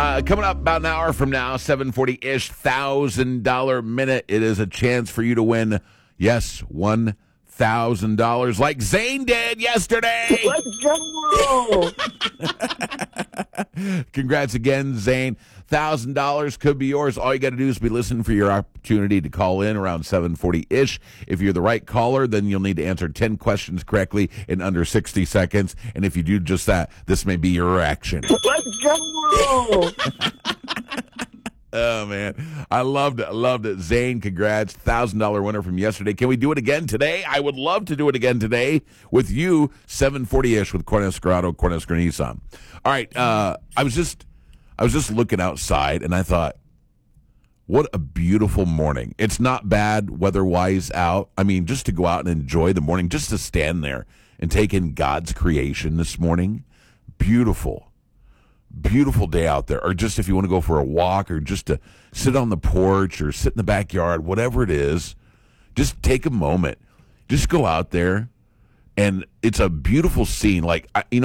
Coming up about an hour from now, 7:40-ish, $1,000 minute. It is a chance for you to win, yes, $1,000 like Zane did yesterday. Let's go! Congrats again, Zane. $1,000 could be yours. All you got to do is be listening for your opportunity to call in around 7:40-ish. If you're the right caller, then you'll need to answer 10 questions correctly in under 60 seconds. And if you do just that, this may be your action. Let's go! Oh, man. I loved it. Zane, congrats. $1,000 winner from yesterday. Can we do it again today? I would love to do it again today with you, 7:40-ish with Cornhusker Nissan. All right. I was just looking outside, and I thought, what a beautiful morning. It's not bad weather-wise out. I mean, just to go out and enjoy the morning, just to stand there and take in God's creation this morning. Beautiful day out there. Or just if you want to go for a walk or just to sit on the porch or sit in the backyard, whatever it is, just take a moment. Just go out there, and it's a beautiful scene. Like,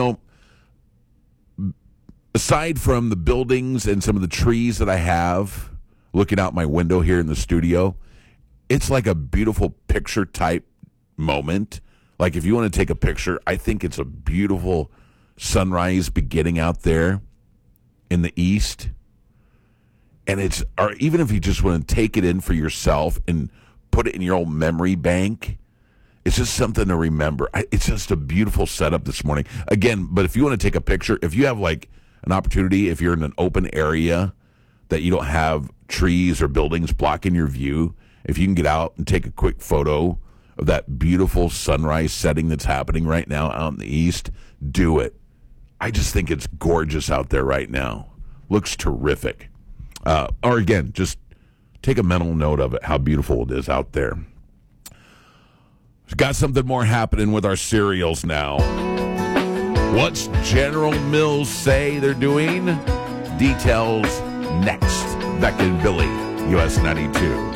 aside from the buildings and some of the trees that I have looking out my window here in the studio, it's like a beautiful picture type moment. Like if you want to take a picture, I think it's a beautiful sunrise beginning out there in the east. And or even if you just want to take it in for yourself and put it in your old memory bank, it's just something to remember. It's just a beautiful setup this morning. Again, but if you want to take a picture, if you have like an opportunity, if you're in an open area that you don't have trees or buildings blocking your view, if you can get out and take a quick photo of that beautiful sunrise setting that's happening right now out in the east, do it. I just think it's gorgeous out there right now. Looks terrific. Or again, just take a mental note of it, how beautiful it is out there. We've got something more happening with our cereals now. What's General Mills say they're doing? Details next. Beck and Billy, US 92.